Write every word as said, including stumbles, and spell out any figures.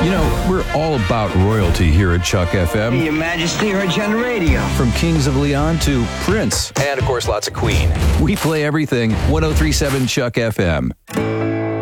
You know, we're all about royalty here at Chuck F M. Your Majesty, heard you on the radio. From Kings of Leon to Prince. And, of course, lots of Queen. We play everything. ten thirty-seven Chuck F M.